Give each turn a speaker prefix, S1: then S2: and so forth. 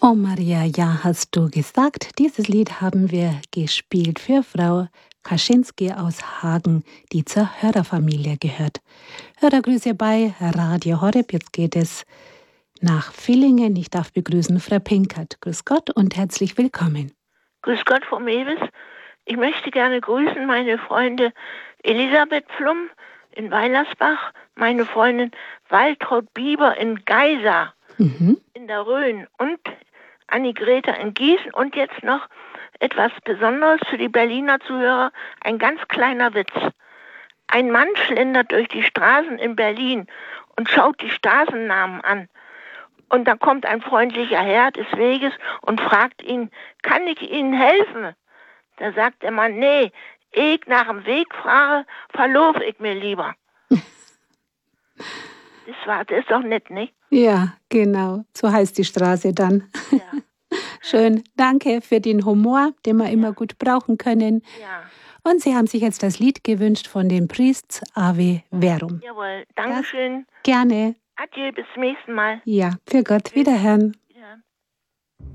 S1: Oh Maria, ja, hast du gesagt. Dieses Lied haben wir gespielt für Frau Kaczynski aus Hagen, die zur Hörerfamilie gehört. Hörergrüße bei Radio Horeb. Jetzt geht es nach Villingen. Ich darf begrüßen Frau Pinkert. Grüß Gott und herzlich willkommen.
S2: Grüß Gott, Frau Mewes. Ich möchte gerne grüßen meine Freunde Elisabeth Pflum in Weilersbach, meine Freundin Waltraud Bieber in Geisa in der Rhön und Annie-Greta in Gießen und jetzt noch etwas Besonderes für die Berliner Zuhörer, ein ganz kleiner Witz. Ein Mann schlendert durch die Straßen in Berlin und schaut die Straßennamen an. Und dann kommt ein freundlicher Herr des Weges und fragt ihn, kann ich Ihnen helfen? Da sagt der Mann, nee, ehe ich nach dem Weg frage, verlauf ich mir lieber. Das ist doch nett, nicht?
S1: Ja, genau. So heißt die Straße dann.
S2: Ja.
S1: Schön. Danke für den Humor, den wir immer gut brauchen können.
S2: Ja.
S1: Und Sie haben sich jetzt das Lied gewünscht von den Priests Ave Verum.
S2: Jawohl, Dankeschön.
S1: Gerne.
S2: Adieu, bis zum nächsten Mal.
S1: Ja, für Gott. Wiederhören.